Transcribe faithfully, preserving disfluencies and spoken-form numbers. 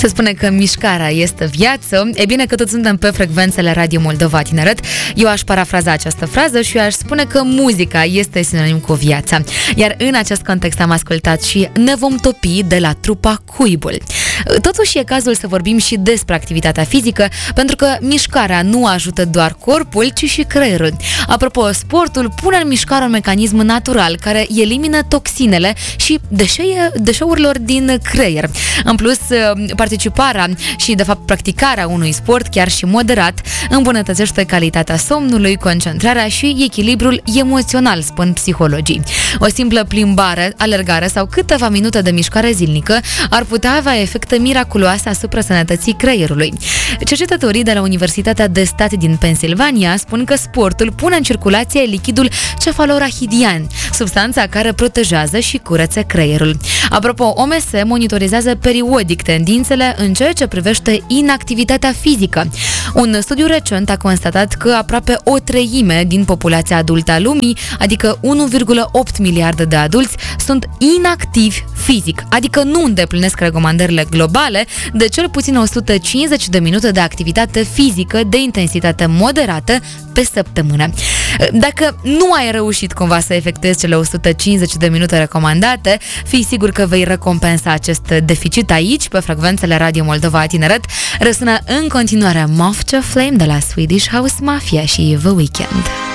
Se spune că mișcarea este viață. E bine că toți suntem pe frecvențele Radio Moldova Tineret. Eu aș parafraza această frază și eu aș spune că muzica este sinonim cu viața. Iar în acest context am ascultat și Ne vom topi de la trupa Cuibul. Totuși e cazul să vorbim și despre activitatea fizică, pentru că mișcarea nu ajută doar corpul, ci și creierul. Apropo, sportul pune în mișcare un mecanism natural care elimină toxinele și deșeurilor din creier. În plus, participarea și, de fapt, practicarea unui sport, chiar și moderat, îmbunătățește calitatea somnului, concentrarea și echilibrul emoțional, spun psihologii. O simplă plimbare, alergare sau câteva minute de mișcare zilnică ar putea avea efecte miraculoase asupra sănătății creierului. Cercetătorii de la Universitatea de Stat din Pennsylvania spun că sportul pune în circulație lichidul cefalorahidian, substanța care protejează și curăță creierul. Apropo, O M S monitorizează periodic tendințele în ceea ce privește inactivitatea fizică. Un studiu recent a constatat că aproape o treime din populația adultă a lumii, adică unu virgulă opt miliarde de adulți, sunt inactivi fizic, adică nu îndeplinesc recomandările globale de cel puțin o sută cincizeci de minute de activitate fizică de intensitate moderată pe săptămână. Dacă nu ai reușit cumva să efectuezi cele o sută cincizeci de minute recomandate, fii sigur că vei recompensa acest deficit aici, pe frecvențele Radio Moldova Tineret. Răsună în continuare Moth to Flame de la Swedish House Mafia și The Weeknd.